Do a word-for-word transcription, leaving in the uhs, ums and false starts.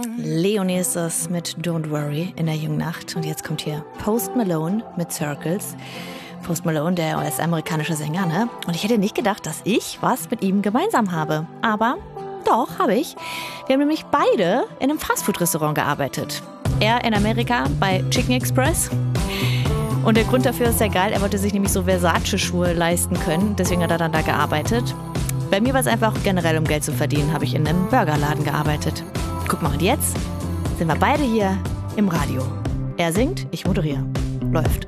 Leonie ist das mit Don't Worry in der jungen Nacht. Und jetzt kommt hier Post Malone mit Circles. Post Malone, der U S-amerikanische Sänger, ne? Und ich hätte nicht gedacht, dass ich was mit ihm gemeinsam habe. Aber doch, habe ich. Wir haben nämlich beide in einem Fastfood-Restaurant gearbeitet. Er in Amerika bei Chicken Express. Und der Grund dafür ist sehr geil. Er wollte sich nämlich so Versace-Schuhe leisten können. Deswegen hat er dann da gearbeitet. Bei mir war es einfach generell, um Geld zu verdienen, habe ich in einem Burgerladen gearbeitet. Guck mal, und jetzt sind wir beide hier im Radio. Er singt, ich moderiere. Läuft.